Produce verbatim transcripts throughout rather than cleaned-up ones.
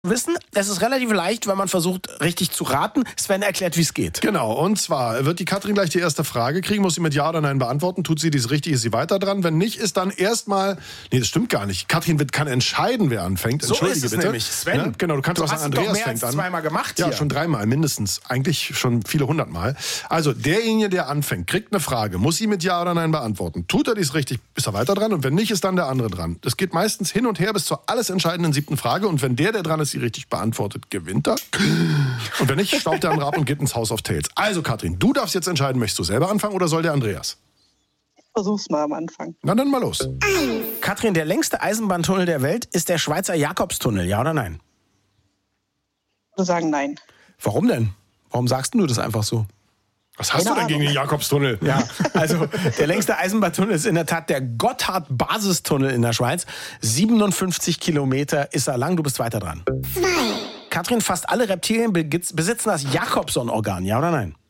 wissen, es ist relativ leicht, wenn man versucht, richtig zu raten. Sven erklärt, wie es geht. Genau, und zwar wird die Katrin gleich die erste Frage kriegen, muss sie mit Ja oder Nein beantworten. Tut sie dies richtig, ist sie weiter dran. Wenn nicht, ist dann erstmal... Nee, das stimmt gar nicht. Katrin wird, kann entscheiden, wer anfängt. So Entschuldige ist es bitte. nämlich. Sven, ja, genau, du kannst du auch hast sagen, es doch Andreas mehr fängt als an. zweimal gemacht Ja, hier. schon dreimal mindestens. Eigentlich schon viele hundert Mal. Also, derjenige, der anfängt, kriegt eine Frage, muss sie mit Ja oder Nein beantworten. Tut er dies richtig, ist er weiter dran. Und wenn nicht, ist dann der andere dran. Das geht meistens hin und her bis zur alles entscheidenden siebten Frage. Und wenn der, der dran ist, sie richtig beantwortet, gewinnt er. Und wenn nicht, staubt der andere ab und geht ins House of Tales. Also Katrin, du darfst jetzt entscheiden, möchtest du selber anfangen oder soll der Andreas? Versuch's mal am Anfang. Na dann mal los. Katrin, der längste Eisenbahntunnel der Welt ist der Schweizer Jakobstunnel, ja oder nein? Ich würde sagen nein. Warum denn? Warum sagst du das einfach so? Was hast Keine du denn gegen Ahnung. den Jakobstunnel? Ja, also der längste Eisenbahntunnel ist in der Tat der Gotthard-Basistunnel in der Schweiz. siebenundfünfzig Kilometer ist er lang, du bist weiter dran. Katrin, fast alle Reptilien besitzen das Jacobson-Organ, ja oder nein?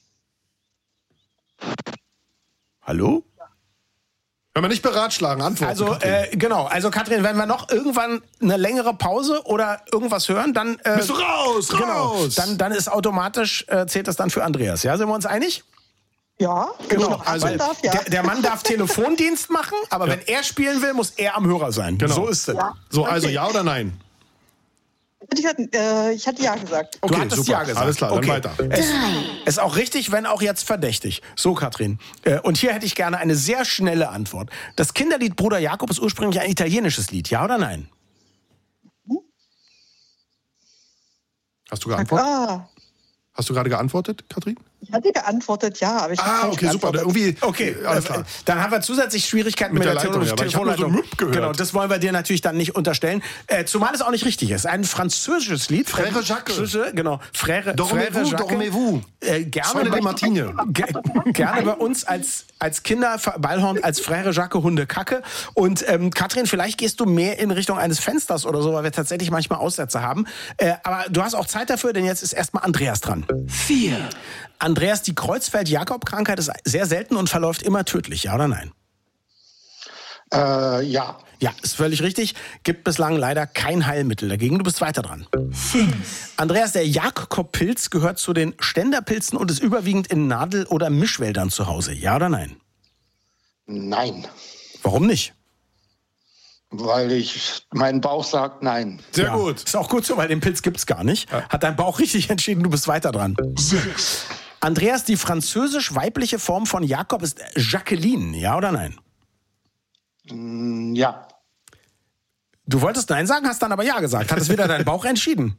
Hallo? Wenn wir nicht beratschlagen, antworten. Also, Katrin. äh, genau. Also, Katrin, wenn wir noch irgendwann eine längere Pause oder irgendwas hören, dann... Äh, Bist du raus, raus! Genau, dann, dann ist automatisch, äh, zählt das dann für Andreas. Ja, sind wir uns einig? Ja, wenn ich Genau, noch also antworten darf, ja. der, der Mann darf Telefondienst machen, aber wenn er spielen will, muss er am Hörer sein. Genau. So ist es. Ja. So, also Okay. Ja oder Nein? Ich hatte, äh, ich hatte ja gesagt. Du Okay, hattest super. ja gesagt. Alles klar, dann okay. weiter. Es ist auch richtig, wenn auch jetzt verdächtig. So, Katrin. Äh, Und hier hätte ich gerne eine sehr schnelle Antwort. Das Kinderlied Bruder Jakob ist ursprünglich ein italienisches Lied, ja oder nein? Hast du geantwortet? Ah, Hast du gerade geantwortet, Katrin? ich hatte geantwortet, ja, aber ich habe Ah, falsch okay, super. geantwortet. Irgendwie, Okay, alles äh, klar. Dann haben wir zusätzlich Schwierigkeiten mit, Mit der, der Leitung, Tele- ja, weil ich hab nur so Telefonleitung. Müpp gehört. Genau, das wollen wir dir natürlich dann nicht unterstellen. Äh, zumal es auch nicht richtig ist. Ein französisches Lied. Frère Jacques. Frère, genau. Frère, Frère Dormez-vous, Jacques. dormez-vous. Äh, gerne, Sonne bei, de Martine. ge- gerne bei uns als, als Kinder Ballhorn, als Frère Jacques Hunde Kacke. Und ähm, Katrin, vielleicht gehst du mehr in Richtung eines Fensters oder so, weil wir tatsächlich manchmal Aussätze haben. Äh, aber du hast auch Zeit dafür, denn jetzt ist erstmal Andreas dran. Vier. Andreas, die Kreuzfeld-Jakob-Krankheit ist sehr selten und verläuft immer tödlich, ja oder nein? Äh, ja. Ja, ist völlig richtig. Gibt bislang leider kein Heilmittel dagegen. Du bist weiter dran. Andreas, der Jakob-Pilz gehört zu den Ständerpilzen und ist überwiegend in Nadel- oder Mischwäldern zu Hause. Ja oder nein? Nein. Warum nicht? Weil ich, mein Bauch sagt nein. Sehr Ja, gut. Ist auch gut so, weil den Pilz gibt's gar nicht. Hat dein Bauch richtig entschieden, du bist weiter dran. Sechs. Andreas, die französisch-weibliche Form von Jakob ist Jacqueline. Ja oder nein? Mm, Ja. Du wolltest Nein sagen, hast dann aber Ja gesagt. Hat es wieder dein Bauch entschieden?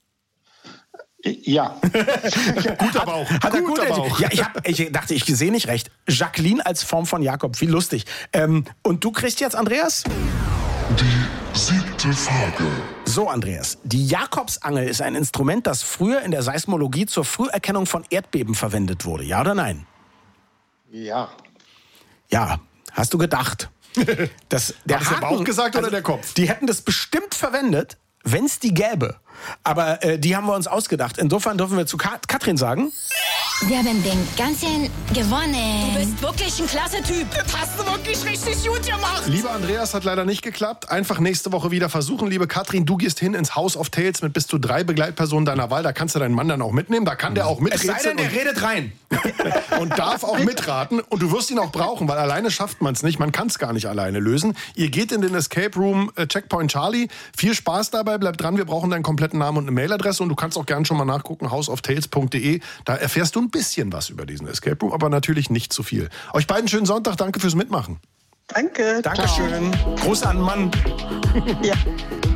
Ja. Guter Bauch. Hat er gut Guter entschieden. Bauch. Ja, ich, hab, ich dachte, ich sehe nicht recht. Jacqueline als Form von Jakob, wie lustig. Ähm, und du kriegst jetzt, Andreas? Die siebte Frage. So, Andreas. Die Jakobsangel ist ein Instrument, das früher in der Seismologie zur Früherkennung von Erdbeben verwendet wurde. Ja oder nein? Ja. Ja, hast du gedacht. Das, der Hat es der Bauch gesagt oder der Kopf? Die hätten das bestimmt verwendet, wenn es die gäbe. Aber äh, die haben wir uns ausgedacht. Insofern dürfen wir zu Kat- Katrin sagen. Wir haben den ganzen gewonnen. Du bist wirklich ein klasse Typ. Das hast du wirklich richtig gut gemacht. Lieber Andreas, hat leider nicht geklappt. Einfach nächste Woche wieder versuchen. Liebe Katrin, du gehst hin ins House of Tales mit bis zu drei Begleitpersonen deiner Wahl. Da kannst du deinen Mann dann auch mitnehmen. Da kann der auch Es sei miträtseln denn, der redet rein. und, und darf auch mitraten. Und du wirst ihn auch brauchen, weil alleine schafft man es nicht. Man kann es gar nicht alleine lösen. Ihr geht in den Escape Room äh, Checkpoint Charlie. Viel Spaß dabei. Bleib dran. Wir brauchen deinen kompletten Namen und eine Mailadresse. Und du kannst auch gerne schon mal nachgucken, house of tales punkt de. Da erfährst du ein bisschen was über diesen Escape Room, aber natürlich nicht zu viel. Euch beiden schönen Sonntag. Danke fürs Mitmachen. Danke. Dankeschön. Gruß an den Mann. Ja.